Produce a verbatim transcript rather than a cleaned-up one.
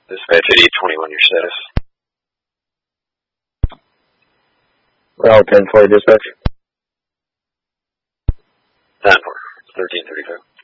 Dispatch eighty-eight twenty-one, your status. Well, ten four, dispatch. ten four, thirteen thirty-five.